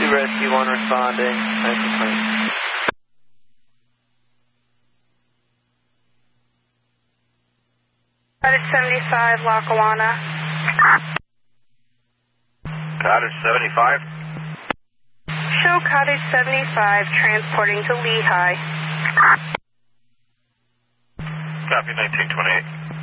Rescue 1 responding. 1920. Cottage 75, Lackawanna. Cottage 75. Show Cottage 75 transporting to Lehigh. Copy 1928.